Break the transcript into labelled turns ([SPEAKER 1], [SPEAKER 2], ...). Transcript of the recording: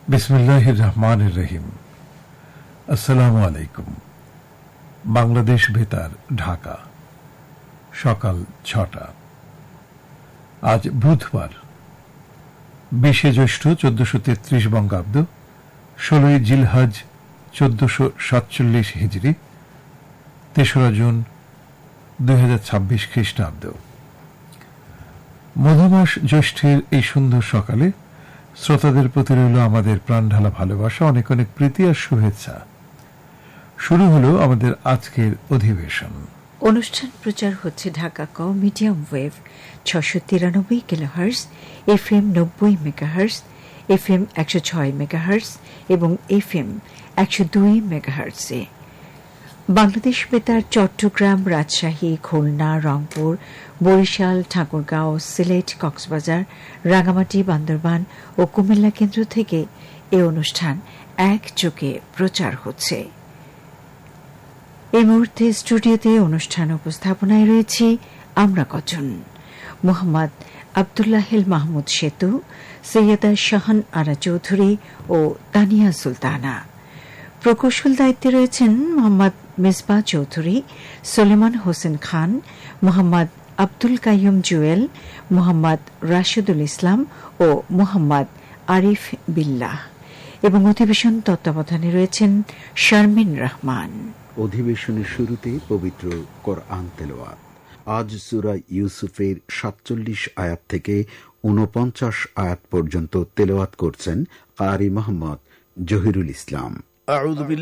[SPEAKER 1] বিসমিল্লাহির রহমানির রহিম। আসসালামু আলাইকুম। বাংলাদেশ বেতার, ঢাকা, সকাল ৬টা। আজ বুধবার, ২০ জ্যৈষ্ঠ ১৪৩৩ বঙ্গাব্দ, ১৬ জিলহজ ১৪৪৭ হিজরি, ৩রা জুন ২০২৬ খ্রিস্টাব্দ। মধুমাস জ্যৈষ্ঠের এই সুন্দর সকালে শ্রোতাদের প্রতি রইল আমাদের প্রাণঢালা ভালোবাসা, অনেক অনেক প্রীতি আর শুভেচ্ছা। শুরু হলো আমাদের আজকের অধিবেশন।
[SPEAKER 2] অনুষ্ঠান প্রচার হচ্ছে ঢাকা ক medium wave ৬৯৩ kilohertz, FM ৯০ megahertz, FM ১০৬ megahertz এবং FM ১০২ মেগাহার্টজে। বাংলাদেশ বেতার চট্টগ্রাম, রাজশাহী, খুলনা, রংপুর, বরিশাল, ঠাকুরগাঁও, সিলেট, কক্সবাজার, রাঙামাটি, বান্দরবান ও কুমিল্লা কেন্দ্র থেকে এ অনুষ্ঠান একযোগে প্রচার হচ্ছে। এই মুহূর্তে স্টুডিওতে অনুষ্ঠান উপস্থাপনায় রয়েছি আমরা কজন: মোহাম্মদ আব্দুল্লাহিল মাহমুদ সেতু, সৈয়দা শাহান আরা চৌধুরী ও তানিয়া সুলতানা। প্রকৌশল দায়িত্বে রয়েছেন মোহাম্মদ মিসবাহ চৌধুরী, সুলেমান হোসেন খান, মোহাম্মদ আব্দুল কাইয়ুম জুয়েল, মোহাম্মদ রাশিদুল ইসলাম ও মোহাম্মদ আরিফ বিল্লাহ। এবং অধিবেশন তত্ত্বাবধানে রয়েছেন শারমিন রহমান।
[SPEAKER 3] অধিবেশনের শুরুতে পবিত্র কোরআন তেলাওয়াত। আজ সূরা ইউসুফের ৪৭ আয়াত থেকে ৪৯ আয়াত পর্যন্ত তেলাওয়াত করছেন কারি মোহাম্মদ জহিরুল ইসলাম।